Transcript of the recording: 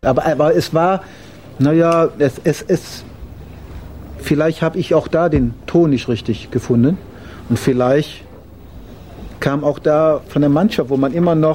Aber es war, naja, vielleicht habe ich auch da den Ton nicht richtig gefunden. Und vielleicht kam auch da von der Mannschaft, wo man immer noch